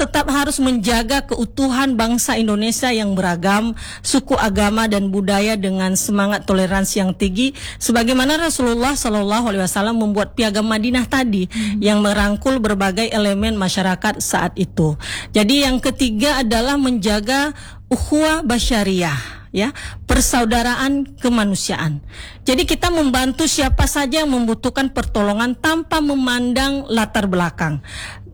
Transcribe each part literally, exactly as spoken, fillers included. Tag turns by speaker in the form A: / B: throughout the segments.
A: tetap harus menjaga keutuhan bangsa Indonesia yang beragam, suku, agama, dan budaya dengan semangat toleransi yang tinggi, sebagaimana Rasulullah Shallallahu Alaihi Wasallam membuat piagam Madinah tadi hmm. yang merangkul berbagai elemen masyarakat saat itu. Jadi yang ketiga adalah menjaga ukhuwah basyariah, ya, persaudaraan kemanusiaan. Jadi kita membantu siapa saja yang membutuhkan pertolongan tanpa memandang latar belakang,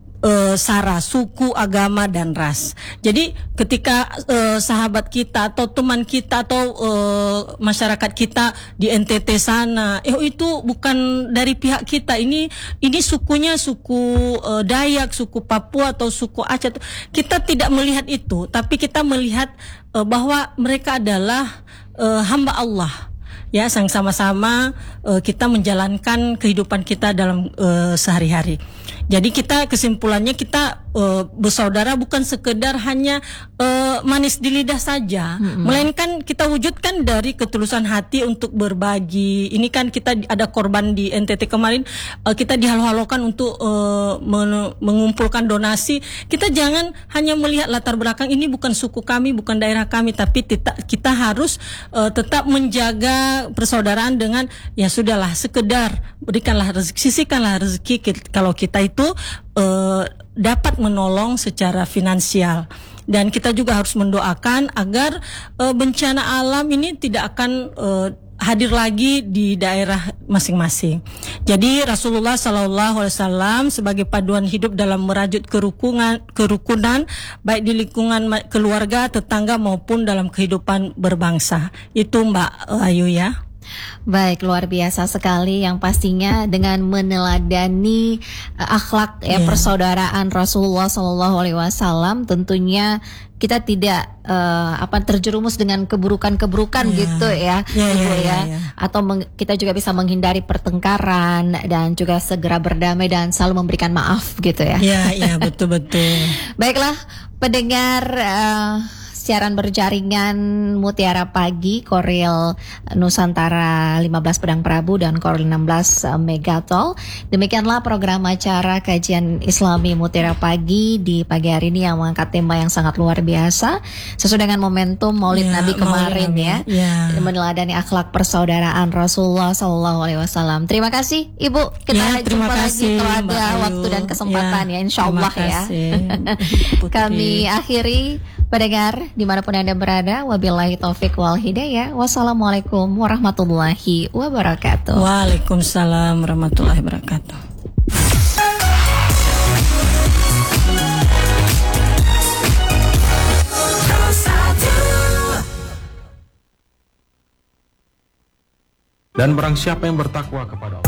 A: e, sara, suku, agama, dan ras. Jadi ketika e, sahabat kita atau teman kita atau e, masyarakat kita di N T T sana, eh itu bukan dari pihak kita, ini ini sukunya suku e, Dayak, suku Papua atau suku Aceh. Kita tidak melihat itu, tapi kita melihat e, bahwa mereka adalah e, hamba Allah. Ya, sang sama-sama uh, kita menjalankan kehidupan kita dalam uh, sehari-hari. Jadi kita kesimpulannya kita uh, bersaudara bukan sekedar hanya uh, manis di lidah saja, mm-hmm. melainkan kita wujudkan dari ketulusan hati untuk berbagi. Ini kan kita ada korban di N T T kemarin, uh, kita dihalu-halukan untuk uh, men- mengumpulkan donasi. Kita jangan hanya melihat latar belakang, ini bukan suku kami, bukan daerah kami, tapi kita, kita harus uh, tetap menjaga persaudaraan dengan ya sudahlah, sekedar berikanlah rezeki, sisihkanlah rezeki kalau kita itu uh, dapat menolong secara finansial. Dan kita juga harus mendoakan agar uh, bencana alam ini tidak akan uh, hadir lagi di daerah masing-masing. Jadi Rasulullah Sallallahu Alaihi Wasallam sebagai paduan hidup dalam merajut kerukunan, kerukunan baik di lingkungan keluarga, tetangga maupun dalam kehidupan berbangsa. Itu Mbak Ayu ya.
B: Baik, luar biasa sekali yang pastinya dengan meneladani uh, akhlak ya yeah. persaudaraan Rasulullah Shallallahu Alaihi Wasallam, tentunya kita tidak uh, apa terjerumus dengan keburukan-keburukan yeah. gitu ya,
A: yeah,
B: Ibu
A: yeah,
B: ya,
A: yeah, yeah.
B: atau meng- kita juga bisa menghindari pertengkaran dan juga segera berdamai dan selalu memberikan maaf gitu ya.
A: Iya, yeah, iya yeah, betul-betul.
B: Baiklah, pendengar uh, siaran berjaringan Mutiara Pagi, Koril Nusantara lima belas Pedang Prabu dan Koril enam belas Megatol. Demikianlah program acara kajian Islami Mutiara Pagi di pagi hari ini yang mengangkat tema yang sangat luar biasa sesuai dengan momentum Maulid ya, Nabi kemarin Maulid, ya, ya. Meneladani akhlak persaudaraan Rasulullah Sallallahu Alaihi Wasallam. Terima kasih Ibu. Kita ya, jumpa lagi kalau ada waktu dan kesempatan ya, ya Insya Allah ya. Kami akhiri pendengar dimanapun Anda berada, wabillahi taufik wal hidayah. Wassalamualaikum warahmatullahi wabarakatuh.
A: Waalaikumsalam warahmatullahi wabarakatuh.
C: Dan barang siapa yang bertakwa kepada Allah